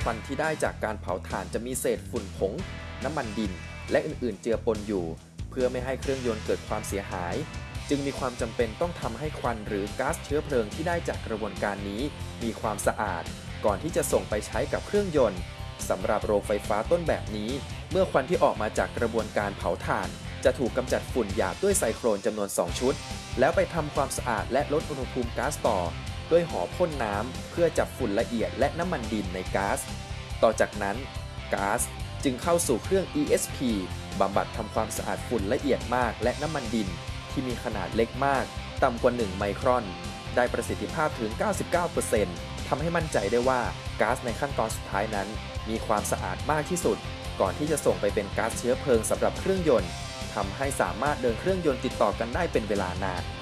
วันที่ได้จากการเผาถ่านจะมีเศษฝุ่นผงน้ำมันดินและอื่นๆเจือปนอยู่เพื่อไม่ให้เครื่องยนต์เกิดความเสียหายจึงมีความจำเป็นต้องทำให้ควันหรือก๊าซเชื้อเพลิงที่ได้จากกระบวนการนี้มีความสะอาดก่อนที่จะส่งไปใช้กับเครื่องยนต์สำหรับโรงไฟฟ้าต้นแบบนี้เมื่อควันที่ออกมาจากกระบวนการเผาถ่านจะถูกกำจัดฝุ่นหยาบด้วยไซโครนจำนวน2ชุดแล้วไปทำความสะอาดและลดอุณหภูมิก๊าซต่อด้วยหอพ่นน้ำเพื่อจับฝุ่นละเอียดและน้ำมันดินในก๊าซต่อจากนั้นก๊าซจึงเข้าสู่เครื่อง ESP บำบัดทำความสะอาดฝุ่นละเอียดมากและน้ำมันดินที่มีขนาดเล็กมากต่ำกว่า1ไมครอนได้ประสิทธิภาพถึง 99% ทำให้มั่นใจได้ว่าก๊าซในขั้นตอนสุดท้ายนั้นมีความสะอาดมากที่สุดก่อนที่จะส่งไปเป็นก๊าซเชื้อเพลิงสำหรับเครื่องยนต์ทำให้สามารถเดินเครื่องยนต์ติดต่อกันได้เป็นเวลานาน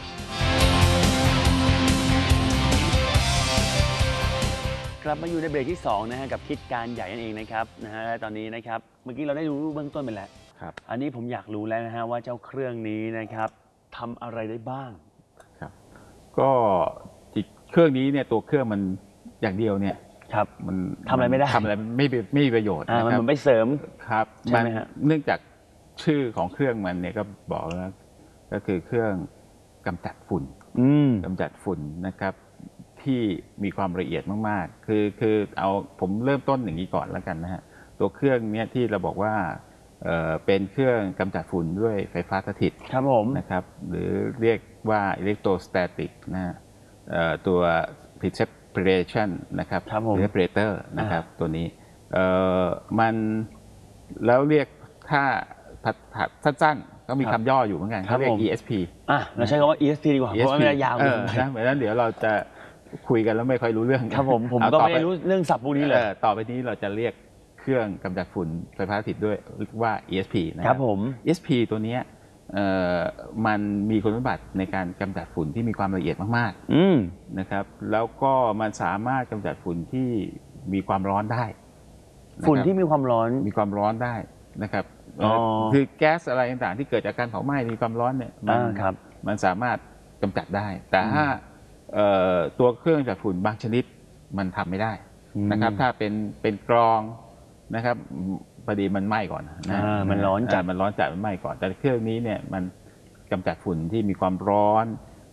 กลับมาอยู่ในเบรกที่2นะฮะกับคิดการใหญ่นั่นเองนะครับและตอนนี้นะครับเมื่อกี้เราได้รู้เบื้องต้นไปแล้วครับอันนี้ผมอยากรู้แล้วนะฮะว่าเจ้าเครื่องนี้นะครับทำอะไรได้บ้างครับก็เครื่องนี้เนี่ยตัวเครื่องมันอย่างเดียวเนี่ยครับมันทำอะไรไม่ได้ทำอะไรไม่มีประโยชน์มันนะครับเหมือนไปเสริมครับใช่ไหมฮะเนื่องจากชื่อของเครื่องมันเนี่ยก็บอกแล้วก็คือเครื่องกำจัดฝุ่นกำจัดฝุ่นนะครับที่มีความละเอียดมากๆคือเอาผมเริ่มต้นอย่างนี้ก่อนแล้วกันนะฮะตัวเครื่องนี้ที่เราบอกว่าเป็นเครื่องกำจัดฝุ่นด้วยไฟฟ้าสถิตครับผมนะครับหรือเรียกว่าอิเล็กโทรสแตติกนะฮะตัว precipitation นะครับหรือ separator นะครับตัวนี้มันแล้วเรียกถ้าสั้นๆก็มีคำย่ออยู่เหมือนกันเขาเรียก ESP เราใช้คำว่า ESP ดีกว่าเพราะว่ามันยาวเลยนะเหมือนนั้นเดี๋ยวเราจะคุยกันแล้วไม่ค่อยรู้เรื่องครับผมก็ไม่รู้เรื่องศัพท์พวกนี้เลยต่อไปนี้เราจะเรียกเครื่องกำจัดฝุ่นไฟฟ้าสถิตด้วยเรียกว่า ESP นะครับผม ESP ตัวนี้มันมีคุณสมบัติในการกำจัดฝุ่นที่มีความละเอียดมากๆนะครับแล้วก็มันสามารถกำจัดฝุ่นที่มีความร้อนได้ฝุ่นที่มีความร้อนได้นะครับคือแก๊สอะไรต่างๆที่เกิดจากการเผาไหม้มีความร้อนเนี่ยมันสามารถกำจัดได้แต่ถ้าตัวเครื่องจัดฝุ่นบางชนิดมันทำไม่ได้นะครับถ้าเป็นกรองนะครับพอดีมันไหม้ก่อนนะมันร้อนจัดมันไหม้ก่อนแต่เครื่องนี้เนี่ยมันกำจัดฝุ่นที่มีความร้อน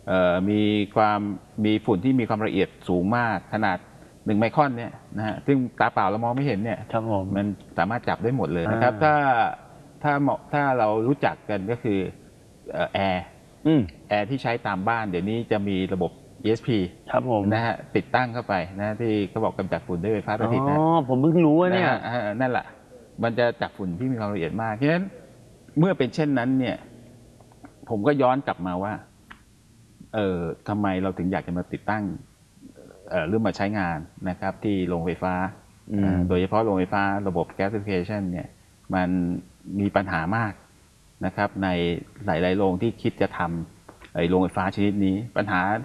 มีฝุ่นที่มีความละเอียดสูงมากขนาด1ไมครอนเนี่ยนะฮะซึ่งตาเปล่าเรามองไม่เห็นเนี่ยมันสามารถจับได้หมดเลยนะครับถ้าเรารู้จักกันก็คือแอร์ที่ใช้ตามบ้านเดี๋ยวนี้จะมีระบบ ESP นะฮะติดตั้งเข้าไปนะที่เขาบอกกำจัดฝุ่นด้วยไฟฟ้าสถิตนะผมเพิ่งรู้ว่าเนี่ยนั่นแหละมันจะจับฝุ่นที่มีความละเอียดมากฉะนั้นเมื่อเป็นเช่นนั้นเนี่ยผมก็ย้อนกลับมาว่าทำไมเราถึงอยากจะมาติดตั้งหรือมาใช้งานนะครับที่โรงไฟฟ้าโดยเฉพาะโรงไฟฟ้าระบบ gasification เนี่ยมันมีปัญหามากนะครับในหลายๆโรงที่คิดจะทำโรงไฟฟ้าชนิดนี้ปัญหา